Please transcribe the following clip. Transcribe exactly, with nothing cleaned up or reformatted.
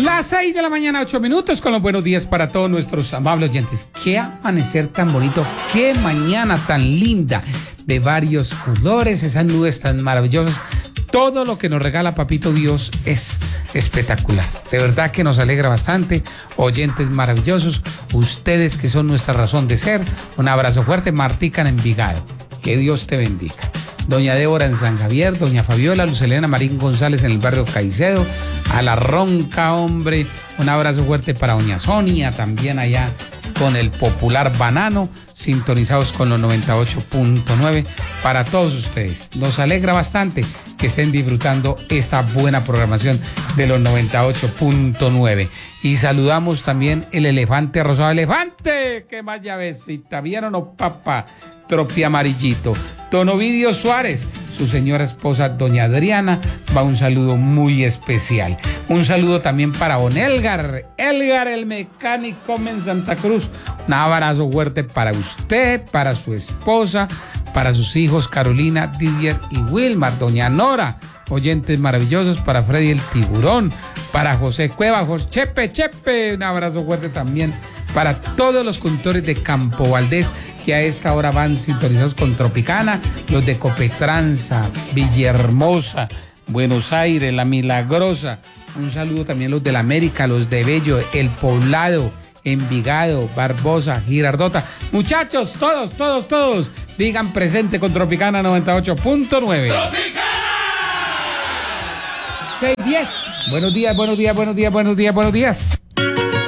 Las seis de la mañana, ocho minutos, con los buenos días para todos nuestros amables oyentes. Qué amanecer tan bonito, qué mañana tan linda, de varios colores, esas nubes tan maravillosas. Todo lo que nos regala Papito Dios es espectacular. De verdad que nos alegra bastante. Oyentes maravillosos, ustedes que son nuestra razón de ser. Un abrazo fuerte, Martica en Envigado. Que Dios te bendiga. Doña Débora en San Javier, doña Fabiola, Luz Elena Marín González en el barrio Caicedo, a la Ronca, hombre, un abrazo fuerte para doña Sonia, también allá con el popular Banano, sintonizados con los noventa y ocho punto nueve, para todos ustedes. Nos alegra bastante que estén disfrutando esta buena programación de los noventa y ocho punto nueve. Y saludamos también el elefante rosado. ¡Elefante! ¡Qué más llavecita! ¿Vieron o papá? Tropi amarillito. Don Ovidio Suárez, su señora esposa doña Adriana, va un saludo muy especial. Un saludo también para don Elgar, Elgar el mecánico en Santa Cruz. Un abrazo fuerte para usted, para su esposa, para sus hijos Carolina, Didier y Wilmar, doña Nora, oyentes maravillosos, para Freddy el Tiburón, para José Cueva, José Chepe, Chepe, un abrazo fuerte también para todos los conductores de Campo Valdés, que a esta hora van sintonizados con Tropicana, los de Copetranza, Villahermosa, Buenos Aires, La Milagrosa. Un saludo también a los de la América, los de Bello, El Poblado, Envigado, Barbosa, Girardota. Muchachos, todos, todos, todos, digan presente con Tropicana noventa y ocho punto nueve. ¡Tropicana! seis diez. Buenos días, buenos días, buenos días, buenos días, buenos días.